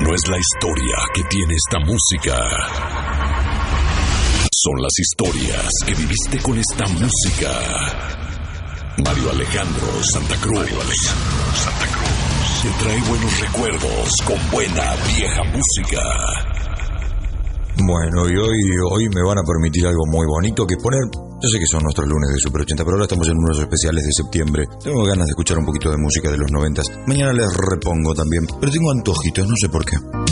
No es la historia que tiene esta música. Son las historias que viviste con esta música. Mario Alejandro Santa Cruz. Te trae buenos recuerdos con buena vieja música. Bueno, y hoy me van a permitir algo muy bonito que es poner. Yo sé que son nuestros lunes de Super 80, pero ahora estamos en unos especiales de septiembre. Tengo ganas de escuchar un poquito de música de los 90. Mañana les repongo también, pero tengo antojitos, no sé por qué.